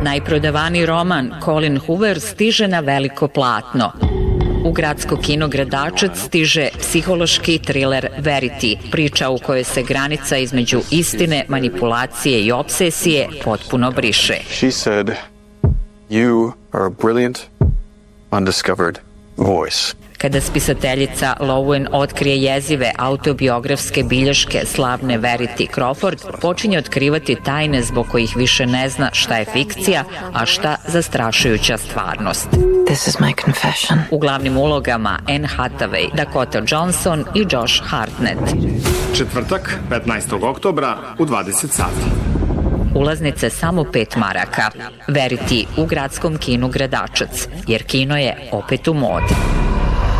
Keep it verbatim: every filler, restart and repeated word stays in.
Najprodavaniji roman Colin Hoover stiže na veliko platno. U gradsko kino Gradačac stiže psihološki triler Verity, priča u kojoj se granica između istine, manipulacije i obsesije potpuno briše. She said, "You are a brilliant, undiscovered voice." Kada spisateljica Lowen otkrije jezive autobiografske bilješke slavne Verity Crawford, počinje otkrivati tajne zbog kojih više ne zna šta je fikcija, a šta zastrašujuća stvarnost. This is my confession. U glavnim ulogama Anne Hathaway, Dakota Johnson i Josh Hartnett. Četvrtak, petnaestog oktobra u dvadeset sati. Ulaznice samo pet maraka. Verity u gradskom kinu Gradačac, jer kino je opet u modi.